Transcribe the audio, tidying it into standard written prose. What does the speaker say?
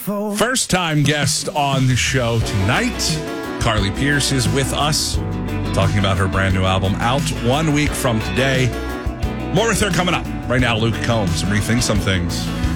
First time guest on the show tonight. Carly Pearce is with us, talking about her brand new album, out 1 week from today. More with her coming up. Right now, Luke Combs, Rethink Some Things.